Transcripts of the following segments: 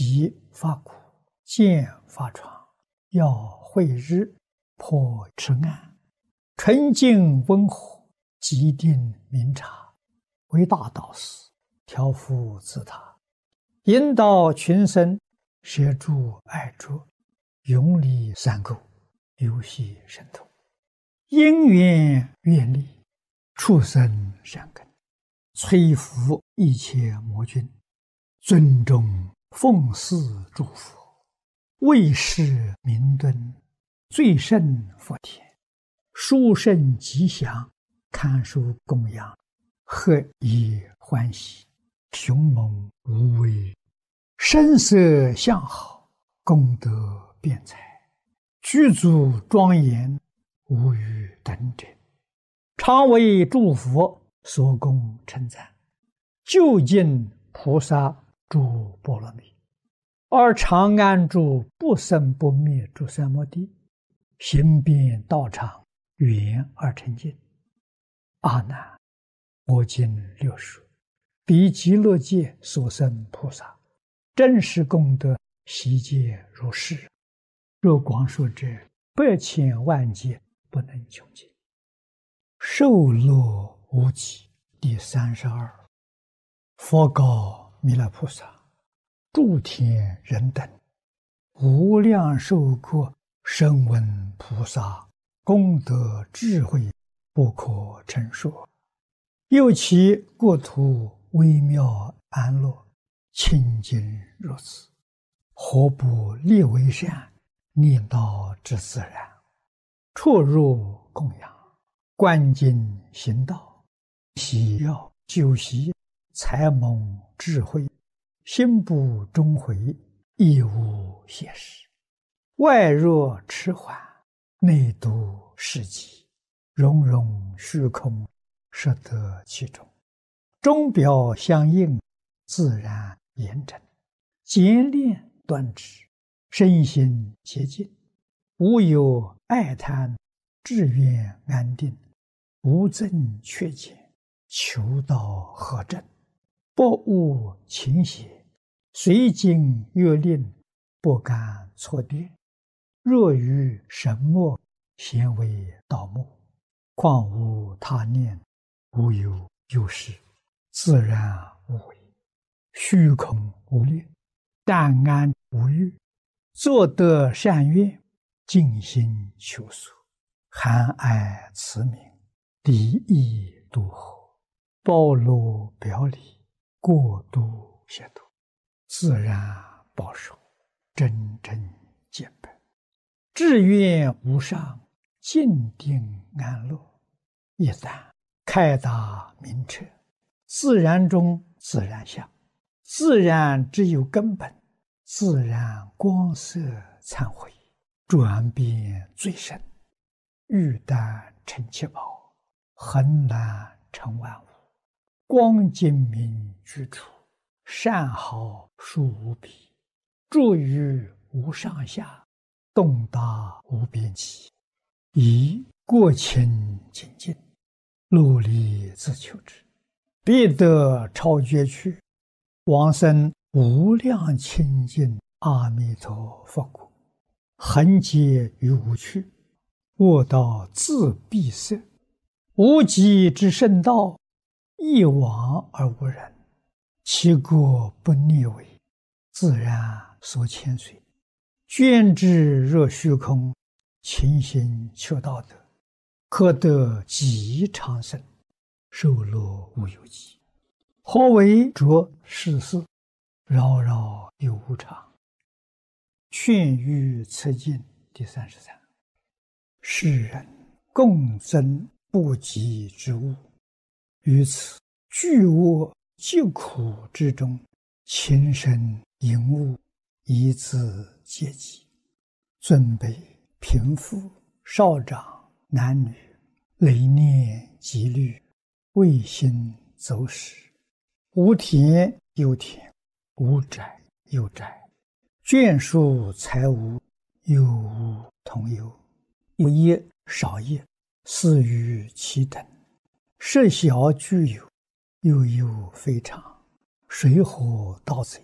即发苦，见发疮，要会日，破赤暗，纯净温和，即定明察，为大导师，调伏自他，引导群生，摄诸爱着，永离三垢，游戏神通，因缘愿力，畜生善根，摧伏一切魔君，尊重奉祀诸佛，为世明敦，最胜佛田，殊胜吉祥，堪受供养，何以欢喜，雄猛无畏，声色相好，功德辩才，具足庄严，无与等者，常为诸佛所供称赞，究竟菩萨诸波罗蜜，而常安住不生不灭诸三摩地，行遍道场，圆而成净。阿难，我今六说，彼极乐界所生菩萨，真实功德悉皆如是。若广说者，百千万劫不能穷尽。受乐无极第32。佛告弥勒菩萨：诸天人等，无量寿国声闻菩萨功德智慧不可称说，又其国土微妙安乐，清净如此，何不立为善，念道之自然，出入供养，观经行道，喜要修习，才蒙智慧，心不终回，亦无邪识，外若迟缓，内度世极，融融虚空，摄得其中，钟表相应，自然严整，简练端直，身心洁净，无有爱贪，志愿安定，无增缺减，求道合正，不误情邪，随经阅令，不敢错跌，若于神墨，咸为盗墓，况无他念，无有有事，自然无为，虚空无力，淡安无欲，作得善愿，尽心求索，含爱慈悯，敌意度合，包罗表里，过度协度，自然保守，真正见本，志愿无上，静定安乐。一旦开达明彻，自然中自然相，自然只有根本，自然光色忏悔，转变最深，玉丹成七宝，恒然成万物，光精明居处，善好殊无比，住于无上下，洞达无边际，以过清净净，努力自求之，必得超绝去，往生无量清净阿弥陀佛国，恒劫于无趣，卧道自闭塞，无极之圣道，一往而无人，其国不逆违，自然所牵随，捐之若虚空，勤行求道德，可得极长生，寿乐无有极。何为着世事，扰扰有无常。劝喻此经第33。世人共增不及之物，于此巨恶极苦之中，情深淫恶，以自阶级，尊卑贫富少长男女，累念积虑，未心走失，无田有田，无宅有宅，眷属财物，有无同有，有业少业，似于其等，设小具有，又有非常，水火盗贼，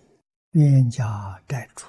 冤家债主，